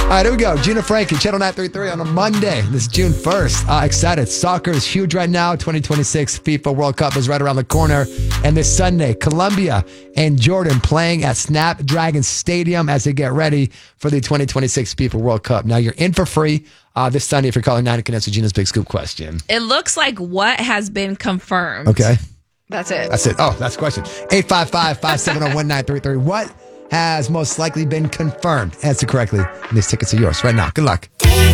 right, here we go. Gina Frankie, Channel 933 on a Monday. This is June 1st. Excited. Soccer is huge right now. 2026 FIFA World Cup is right around the corner. And this Sunday, Colombia and Jordan playing at Snapdragon Stadium as they get ready for the 2026 FIFA World Cup. Now, you're in for free this Sunday if you're calling 9 and can answer Gina's Big Scoop question. It looks like what has been confirmed. Okay. That's it. That's it. Oh, that's the question. 855-570-1933. What has most likely been confirmed? Answer correctly. And these tickets are yours right now. Good luck.